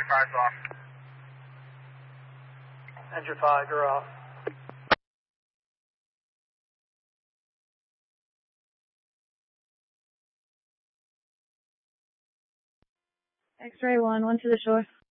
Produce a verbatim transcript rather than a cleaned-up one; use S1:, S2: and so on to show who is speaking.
S1: Engine five's off.
S2: Engine five, you're off.
S3: X-ray one, one to the shore.